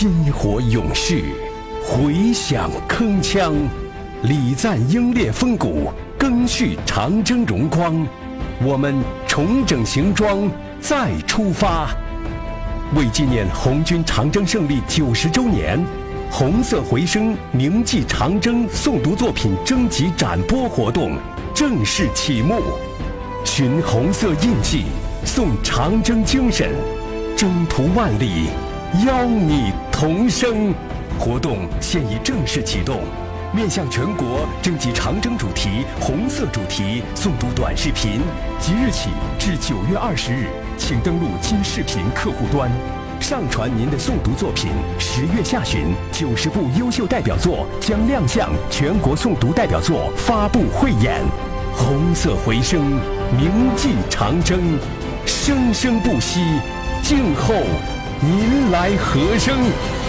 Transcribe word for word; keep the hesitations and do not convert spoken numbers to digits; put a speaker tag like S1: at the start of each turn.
S1: 薪火勇士，回响铿锵，礼赞英烈风骨，赓续长征荣光。我们重整行装，再出发。为纪念红军长征胜利九十周年，红色回声铭记长征诵读作品征集展播活动正式启幕。寻红色印记，颂长征精神，征途万里，邀你同声。活动现已正式启动，面向全国征集长征主题、红色主题诵读短视频。即日起至九月二十日，请登录今视频客户端，上传您的诵读作品。十月下旬，九十部优秀代表作将亮相全国诵读代表作发布汇演。红色回声，铭记长征，生生不息。静候您来和声。